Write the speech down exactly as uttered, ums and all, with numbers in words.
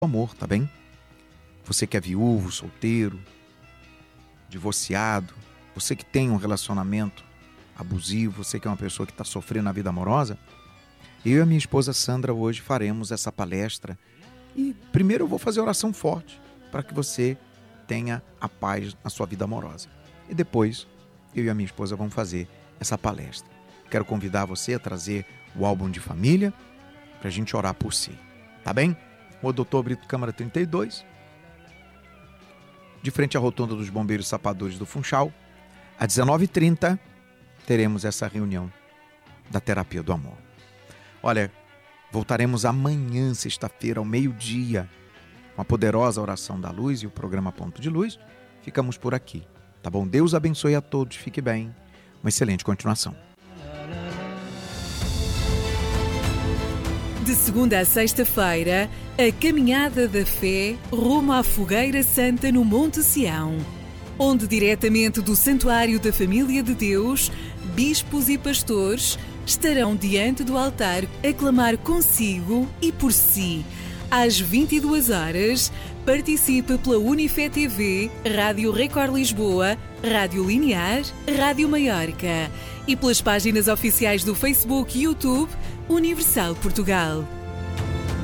amor, tá bem? Você que é viúvo, solteiro, divorciado, você que tem um relacionamento abusivo, você que é uma pessoa que está sofrendo na vida amorosa, eu e a minha esposa Sandra hoje faremos essa palestra e primeiro eu vou fazer oração forte para que você tenha a paz na sua vida amorosa. E depois eu e a minha esposa vamos fazer essa palestra. Quero convidar você a trazer o álbum de família para a gente orar por si, tá bem? O doutor Brito Câmara trinta e dois, de frente à rotunda dos Bombeiros Sapadores do Funchal, às dezenove e trinta, teremos essa reunião da Terapia do Amor. Olha, voltaremos amanhã, sexta-feira, ao meio-dia, com a poderosa oração da luz e o programa Ponto de Luz. Ficamos por aqui, tá bom? Deus abençoe a todos, fique bem, uma excelente continuação. De segunda a sexta-feira, a Caminhada da Fé rumo à Fogueira Santa no Monte Sião, onde diretamente do Santuário da Família de Deus, bispos e pastores estarão diante do altar a clamar consigo e por si. Às vinte e duas horas, participe pela Unifé T V, Rádio Record Lisboa, Rádio Linear, Rádio Maiorca e pelas páginas oficiais do Facebook e YouTube Universal Portugal.